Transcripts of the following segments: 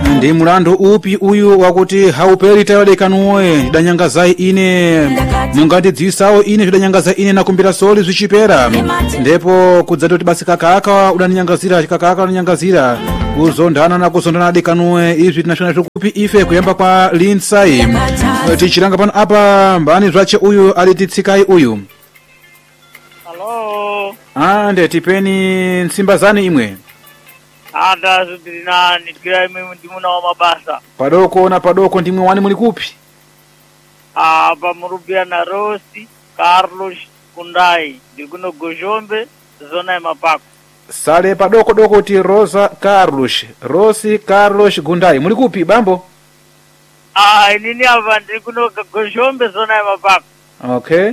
ndi mulandu upi uyu wakuti hauperi tayodekanuwe tidanyangazai ine mungandidziwisawo ine tidanyangazai ine nakumbira soli zvichipera ndipo kudzati kuti basi kakaka udaninyangazira kakaka udaninyangazira kuzondana na kuzondana adekanuwe izvi tinashona zvikupi ife kuyamba kwa linsai tichiranga pano apa mbani zvache uyu alititsikai uyu. Halo. Ande tipeni nsimba zani imwe. Anda zubirina nitikira imwe ndimuna wa mabasa. Padoko na padoko ndimwe wani muli kupi? Apa murubia na Rosi, Carlos, Kundai. Ndikuno Gojombe, zona ya Mapako. Sale padoko doko ti Rosa Carlos. Rosi Carlos Gundai. Muli kupi bambo? Nini hapa ndikuno Gojombe, zona ya Mapako. Okay.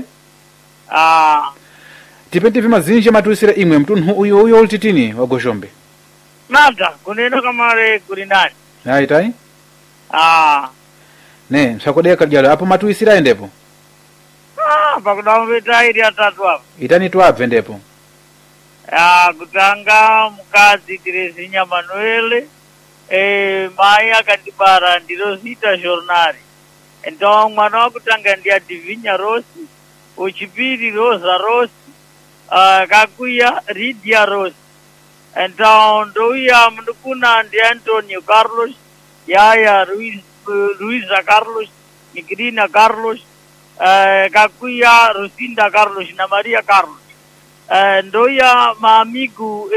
Tipenti vima zinje matuisira imwe mtunhu uyo ulititini wa Gojombe. Nada, kuneno kamare kurinani. Haitai? Ne, msakodeka jalo. Hapo matuisira endepo? Pakudamveta iri atatu hapo. Itani tuwape endepo? Kutanga mkazi Terezinha Manuele, mai akandibara ndirozita Jornari. Então mwana wakutanga ndia Divinha Rossi, uchipiri Rosa Rossi, kakuya Ridia Rossi. Então ndoia mndukuna ndi Antonio Carlos, yaya Luisa Carlos, Nigrina Carlos, kakuya Rosinda Carlos na Maria Carlos. Ndoia maamigu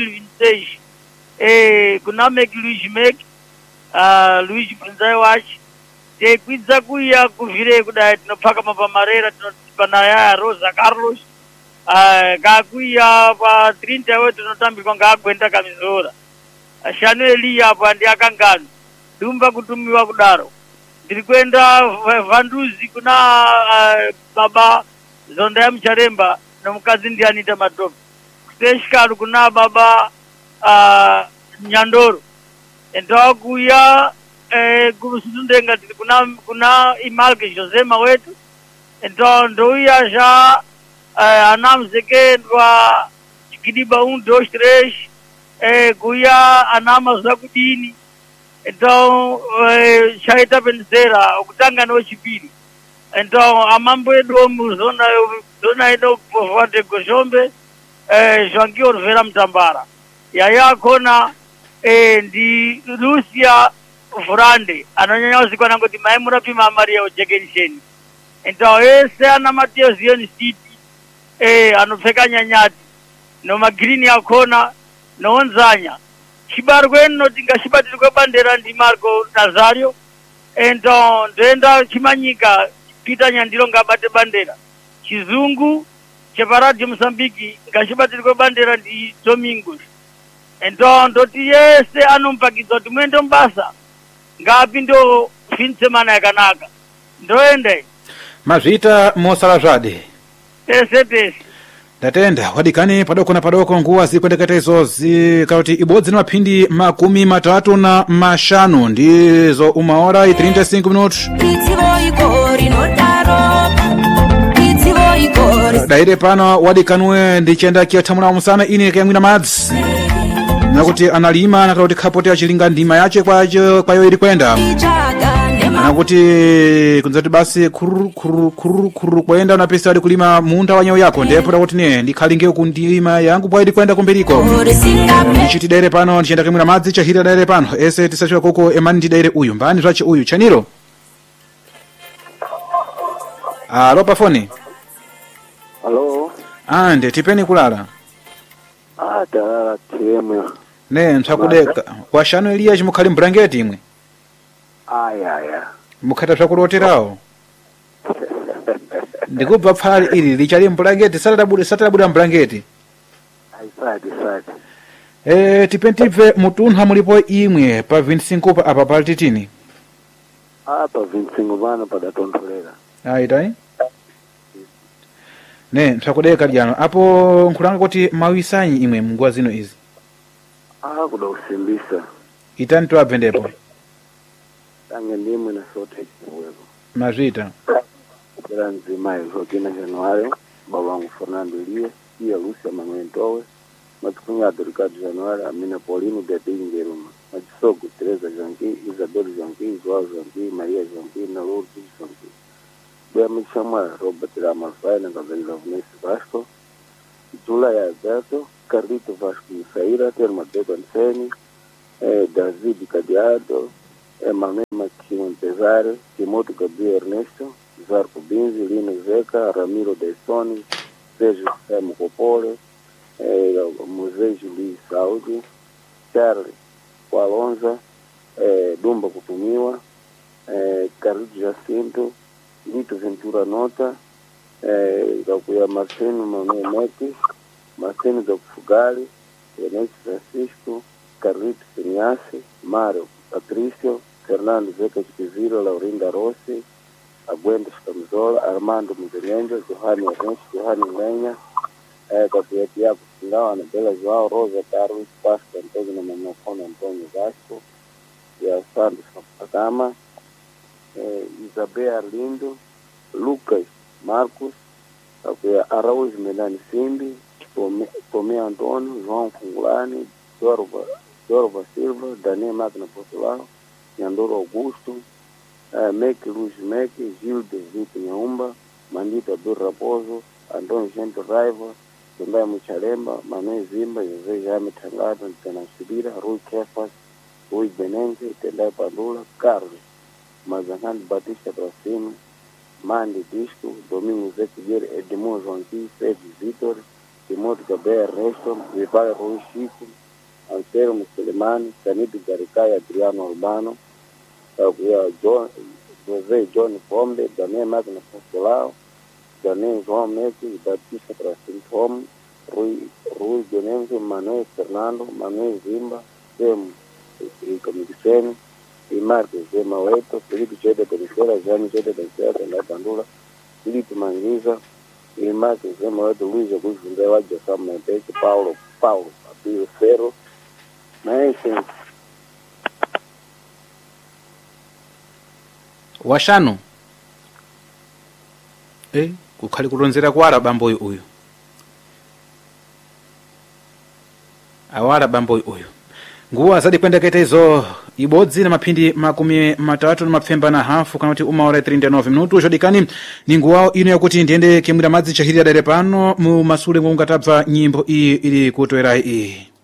2026 kuna Meg Luigi Meg Luigi Prinzai wachi kwidza kuya kuvhire kudai tinopfaka mapamarera tinotipana yaya Rosa Carlos kakuya pa 30 yawe tinotambirwa ngaagwenda kamizora shanu Elia apa ndi akangano dumba kutumiwa kudaro ndiri kwenda vanduzi kuna baba Zonda ya Mcharemba nomukazi ndi Anita Matope kuteshikalu kuna baba Nyandoro endakuya kusundenga tili kuna Imalke Jose Mawetu ndouya ja anamzekendwa chikidiba 1 2 3 kuya anama zakudini então chaita pensera okutanga no chipiri então amambo edo muzona edo povate Gojombe Joanqui Oliveira Mtambara yaya kona ndi Lucia Furande anonyanya usiku anangoti mai murapima Maria Ojekensheni então ese ana Mateo Zion City anopfeka nyanyati no magrini yakona no nzanya chibarweno tingashibatirwe bandera ndi Marco Nazario então ndenda chimanyika Peter Nyandiro ngabate bandera chizungu cheparadio Mozambique ngashibatirwe bandera ndi Domingos então ndoti yese anompakidzwa kuti muende mbasa ngapi ndo fin semana yakanaka ndoende mazvita mosala zvade tese ndatenda wadikani padoko na padoko nguwa zikuendeketa izozi kauti ibodzi na maphindi 35 ndizo umaora 35 minutos daire pano wadikanwe ndichenda kiathamuna musana ine kayamwina madzi nakuti analima nakati kapoti achilinga ndima yache kwayo iri kwenda nakuti kunzati basi kururu kwenda unapesa wadi kulima munda wanyawo yako ndipo nakuti ne ndikhalinge kundima yangu bwa iri kwenda kumbiriko ndichiti daire pano ndichenda kayamwina madzi chahira daire pano ese tisachira koko emani ndi daire uyu mbani zvache uyu chaniro alo pafoni Halo. Ande tipeni kulala. Talala tiemwe. Ne mtsakudeka. Washano Elia chimukhali mbrangeti imwe. Aya. Mukhata zvakuloterawo. Ndikubva pfali ili lichali mbrangeti satalabuda mbrangeti. Aisadi. Tipentibve mutunha mulipo imwe pa 25 pa apa palititini. Pa 25 bana padatondolera. Aitai. Ne mtsakudeka jano. Apo nkulanga kuti mawisanyi imwe mngwa zino izi. Kuda usimbisa. Itani tuwape ndepo. Tange ndimwe na sote chiwepo. Mazvita. Kira nzima hivyo kina Januari. Babangu Fernando Elia. Iya Lucia Manuel Towe. Matukunga Adoricado Januari. Amina Paulino Betingeruma. Majisogo Teresa Jangi, Isabel Jangi, João Jangi, Maria Jangi, na Lourdes Jangi. Bem, me chama Robert Ramalfai, na Gabriela Vanessa Vasco, Júlia Alberto, Carlito Vasco Missaíra, Terma Bego Anseni, David Cadeado, Emanuel Maquinho Pesare, Timoto Gabriel Ernesto, Zarco Binzi, Lino Zeca, Ramiro Dessoni, Sérgio Samu Copole, Museu Julie Saúde, Charles Alonza, Dumba Kutumiwa, Carlito Jacinto, Lito Ventura Nota, Gakuya Marceno Manuel Metis, Marceno da Fugali, Ernesto Francisco, Carlito Seniasse, Mário Patrício, Fernando Zeca Esquiziro, Laurinda Rossi, Aguendas Camisola, Armando Muzelenja, Johanny Ernesto, Johanny Lenha, Gabriel Tiago Sindão, Anabela João, Rosa Carlos, Pasco Antônio Mamofone Antônio Vasco, Santos Fatama, Isabel Arlindo, Lucas Marcos, Araújo Melani Simbi, Tomé Antônio, João Fungulani, Dorva Silva, Daniel Magna Portugal, Nyandoro Augusto, Meque Luz Meque, Gildo Zito Nhaumba, Mandita Abel Raposo, Antônio Gento Raiva, Tundai Mucharemba, Manuel Zimba, José Jaime Tangado, Tena Sibira, Rui Kefas, Rui Benense, Tendai Padula, Carlos, Mazanando Batista Bracino, Mandi Disco, Domingo Zé Figueira, Edmond Joanqui, Sérgio Vitor, Timóteo Gabriel Ernesto, Vivar Rui Chico, Anselmo Selemani, Canito Garicai, Adriano Urbano, José John Pombe, Daniel Magna Portugal, Daniel João Messi, Batista Bracino, Rui Benense, Manuel Fernando, Manuel Zimba, Temo e Comidicene, e Marcos Zema Oeto, Felipe Chede Periceira, Jaime Chede Periceira, Tendai Pandula, Felipe Manguiza, e Marcos Zema Oeto, Luiz Augusto Vindela, José Mendes, Paulo, Abílio Ferro, mas sim. Washano kukhali kulonzera kwala bambo uyu awala bambo uyu nguwa zadi kwendekete izo ibodzi na maphindi 30 na mapfemba na hafu kana kuti 1:39 minuto jodikani ni nguwa ino yakuti ndiende kimwira madzi chahirira dere pano mu masule ngongatabva nyimbo iyi ili kutoera iyi